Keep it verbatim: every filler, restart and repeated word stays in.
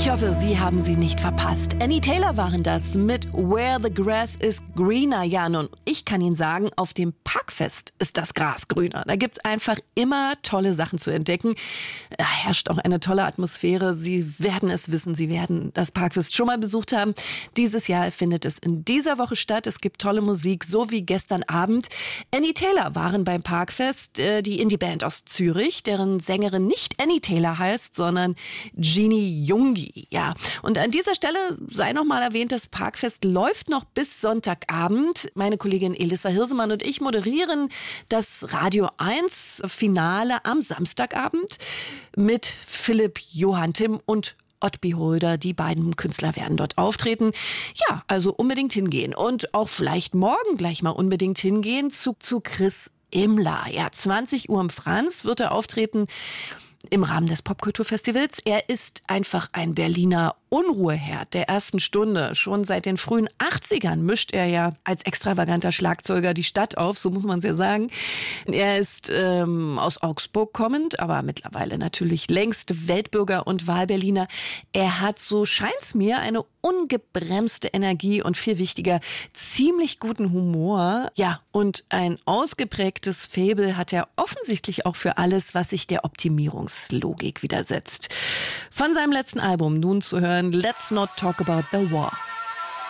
Ich hoffe, Sie haben sie nicht verpasst. Annie Taylor waren das mit Where the Grass is Greener. Ja, nun, ich kann Ihnen sagen, auf dem Parkfest ist das Gras grüner. Da gibt's einfach immer tolle Sachen zu entdecken. Da herrscht auch eine tolle Atmosphäre. Sie werden es wissen, Sie werden das Parkfest schon mal besucht haben. Dieses Jahr findet es in dieser Woche statt. Es gibt tolle Musik, so wie gestern Abend. Annie Taylor waren beim Parkfest, die Indie-Band aus Zürich, deren Sängerin nicht Annie Taylor heißt, sondern Genie Jungi. Ja, und an dieser Stelle sei noch mal erwähnt, das Parkfest läuft noch bis Sonntagabend. Meine Kollegin Elissa Hirsemann und ich moderieren das Radio eins Finale am Samstagabend mit Philipp Johann Timm und Ottby Holder. Die beiden Künstler werden dort auftreten. Ja, also unbedingt hingehen und auch vielleicht morgen gleich mal unbedingt hingehen zu, zu Chris Immler. Ja, zwanzig Uhr im Franz wird er auftreten im Rahmen des Popkulturfestivals. Er ist einfach ein Berliner Unruheherd der ersten Stunde. Schon seit den frühen achtzigern mischt er ja als extravaganter Schlagzeuger die Stadt auf, so muss man es ja sagen. Er ist ähm, aus Augsburg kommend, aber mittlerweile natürlich längst Weltbürger und Wahlberliner. Er hat, so scheint's mir, eine ungebremste Energie und viel wichtiger, ziemlich guten Humor. Ja, und ein ausgeprägtes Faible hat er offensichtlich auch für alles, was sich der Optimierungslogik widersetzt. Von seinem letzten Album nun zu hören, Let's Not Talk About the War.